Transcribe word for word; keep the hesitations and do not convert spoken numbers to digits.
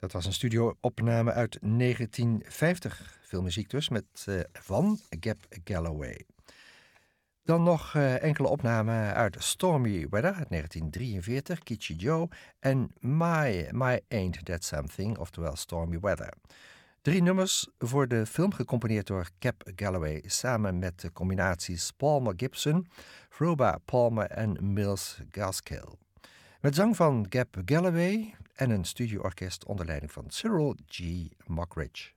Dat was een studio-opname uit negentien vijftig. Veel muziek dus, met, uh, van Gab Galloway. Dan nog uh, enkele opnamen uit Stormy Weather uit negentien drieënveertig, Kitschy Joe en My, My Ain't That Something, oftewel Stormy Weather. Drie nummers voor de film gecomponeerd door Gab Galloway samen met de combinaties Palmer Gibson, Froba Palmer en Mills Gaskill. Met zang van Gab Galloway en een studioorkest onder leiding van Cyril G. Mockridge.